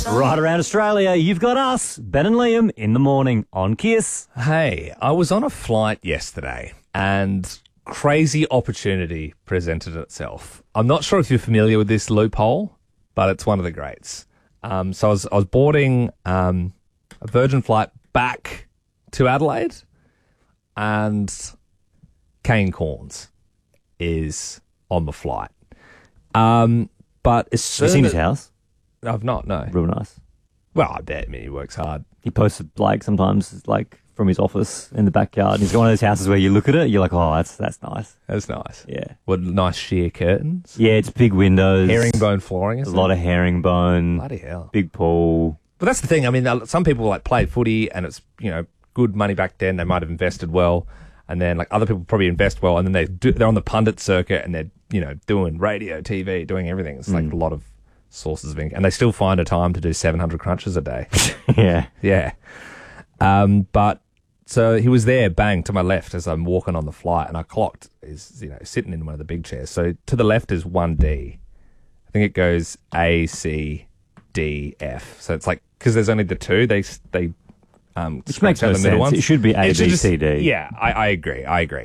Right around Australia, you've got us, Ben and Liam, in the morning on Kiss. Hey, I was on a flight yesterday and crazy opportunity presented itself. I'm not sure if you're familiar with this loophole, but it's one of the greats. So I was boarding a Virgin flight back to Adelaide, and Kane Corns is on the flight. But as soon Have you seen as his house? I've not, no. Real nice. Well, I bet. I mean, he works hard. He posts sometimes from his office in the backyard. He's got one of those houses where you look at it, you're like, oh, that's nice. That's nice. Yeah. What nice sheer curtains. Yeah, it's big windows. Herringbone flooring. A lot of herringbone. Bloody hell. Big pool. But that's the thing. I mean, some people play footy and it's, good money back then. They might have invested well. And then other people probably invest well. And then they're on the pundit circuit and they're, doing radio, TV, doing everything. It's a lot of sources of income. And they still find a time to do 700 crunches a day. Yeah. Yeah. But so he was there, bang, to my left as I'm walking on the flight, and I clocked is sitting in one of the big chairs. So to the left is 1D. I think it goes A, C, D, F. So it's because there's only the two. They which makes no the middle sense. ones. It should be A, B, C, D. Yeah, I agree.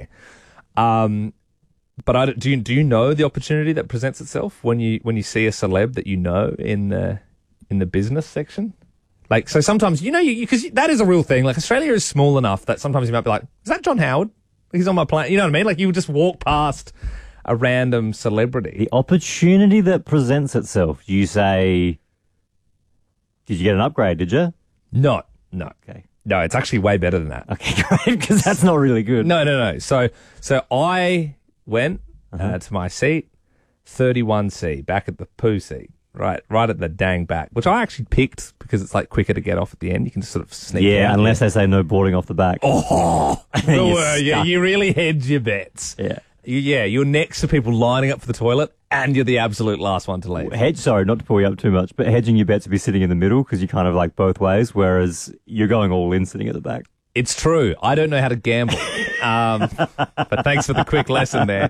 But do you know the opportunity that presents itself when you see a celeb that in the business section? So sometimes because that is a real thing. Australia is small enough that sometimes you might be like, is that John Howard? He's on my plane. You know what I mean? You would just walk past a random celebrity. The opportunity that presents itself. You say, did you get an upgrade? Did you? No. Okay. No, it's actually way better than that. Okay, great, because that's not really good. No. So I went to my seat, 31C, back at the poo seat, right at the dang back, which I actually picked because it's quicker to get off at the end. You can just sort of sneak. Yeah, unless they say no boarding off the back. Oh, You're you really hedge your bets. Yeah. You're next to people lining up for the toilet, and you're the absolute last one to leave. Sorry, not to pull you up too much, but hedging your bets to be sitting in the middle because you're kind of both ways, whereas you're going all in sitting at the back. It's true. I don't know how to gamble. But thanks for the quick lesson there.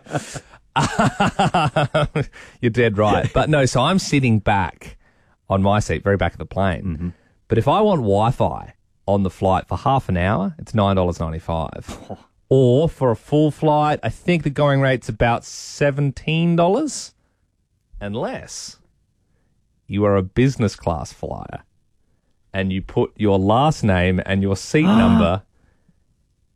You're dead right. But no, so I'm sitting back on my seat, very back of the plane. Mm-hmm. But if I want Wi-Fi on the flight for half an hour, it's $9.95. Or for a full flight, I think the going rate's about $17. Unless you are a business class flyer and you put your last name and your seat number